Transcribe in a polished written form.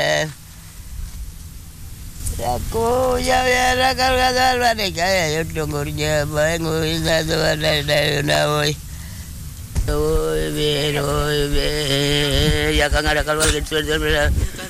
Aku ya rakal kadal bade kaya yo tungurnya bangu ina tuwa dai na oi. Oi be ya kang ada kalau gitu